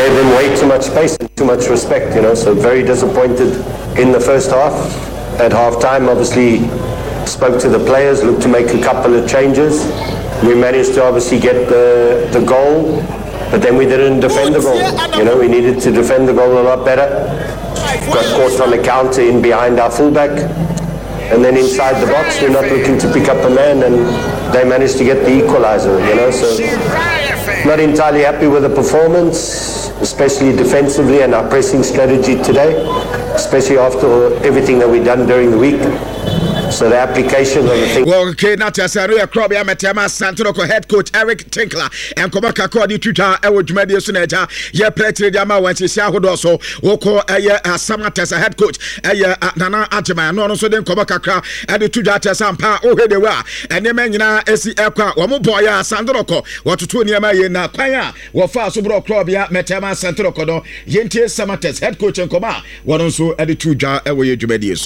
gave him way too much space and too much respect, so very disappointed in the first half. At half-time, obviously, spoke to the players, looked to make a couple of changes. We managed to obviously get the goal, but then we didn't defend the goal. We needed to defend the goal a lot better. Got caught on the counter in behind our fullback. And then inside the box, we're not looking to pick up a man, and they managed to get the equalizer, so not entirely happy with the performance, especially defensively and our pressing strategy today, especially after everything that we've done during the week. So the application of the thing. Well, okay, now to say we are crowd. I'm at Santoroko head coach Eric Tinkler and Komaka Kodi Tuta. I would Jumedia Suneja. Yeah, play to the Yama when she said also. Woko a summer test head coach. Nana Ajama. No, so then Komaka Kra and the Tuja Sampa. Oh, here they were. And the men na SC Aqua. Wamu Boya Santoroko. What to two near my na Paya. Wafa Subro Crobia Metama Santoroko. Yente summer test head coach and Koma. One also at the Tuja away Jumedia.